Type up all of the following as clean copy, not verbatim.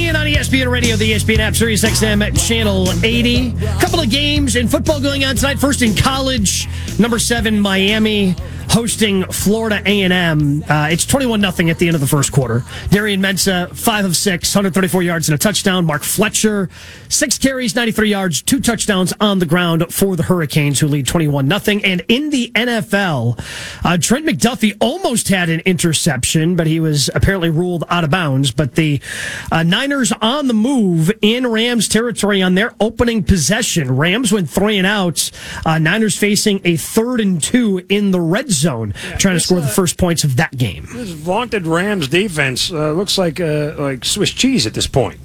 ESPN on ESPN Radio, the ESPN app, Sirius XM, Channel 80. A couple of games in football going on tonight. First in college, number 7, Miami hosting Florida A&M. It's 21-0 at the end of the first quarter. Darian Mensah, 5 of 6, 134 yards and a touchdown. Mark Fletcher, 6 carries, 93 yards, 2 touchdowns on the ground for the Hurricanes, who lead 21-0. And in the NFL, Trent McDuffie almost had an interception, but he was apparently ruled out of bounds. But the Niners on the move in Rams territory on their opening possession. Rams went 3 and out. Niners facing a 3rd and 2 in the red zone, trying to score the first points of that game. This vaunted Rams defense looks like Swiss cheese at this point.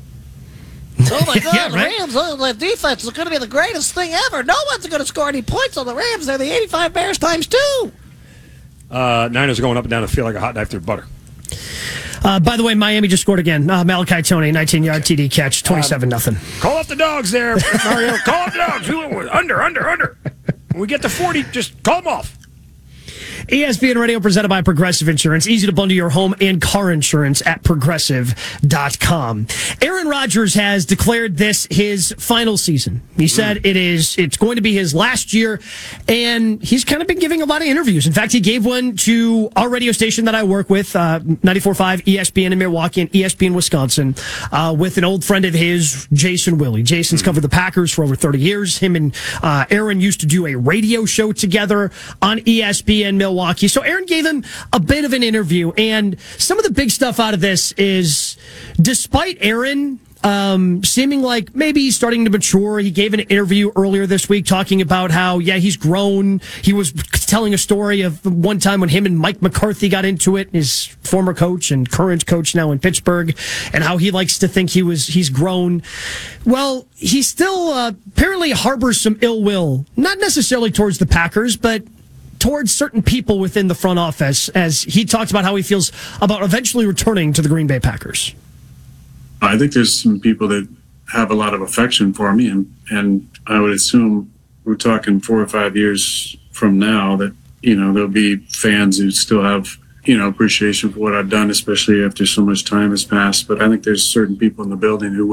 Oh my God, Yeah, right? the Rams, the defense is going to be the greatest thing ever. No one's going to score any points on the Rams. They're the 85 Bears times 2. Niners are going up and down the field like a hot knife through butter. By the way, Miami just scored again. Malachi Tony, 19-yard TD catch, 27-0. Call up the dogs there, Mario. Call up the dogs. Under. When we get to 40, just call them off. ESPN Radio presented by Progressive Insurance. Easy to bundle your home and car insurance at Progressive.com. Aaron Rodgers has declared this his final season. He said it's going to be his last year, and he's kind of been giving a lot of interviews. In fact, he gave one to our radio station that I work with, 94.5 ESPN in Milwaukee and ESPN Wisconsin, with an old friend of his, Jason Willie. Jason's covered the Packers for over 30 years. Him and Aaron used to do a radio show together on ESPN Milwaukee. So Aaron gave him a bit of an interview, and some of the big stuff out of this is, despite Aaron seeming like maybe he's starting to mature, he gave an interview earlier this week talking about how, he's grown. He was telling a story of one time when him and Mike McCarthy got into it, his former coach and current coach now in Pittsburgh, and how he likes to think he's grown. Well, he still apparently harbors some ill will, not necessarily towards the Packers, but towards certain people within the front office, as he talked about how he feels about eventually returning to the Green Bay Packers. I think there's some people that have a lot of affection for me, and I would assume we're talking 4 or 5 years from now that, there'll be fans who still have, appreciation for what I've done, especially after so much time has passed. But I think there's certain people in the building who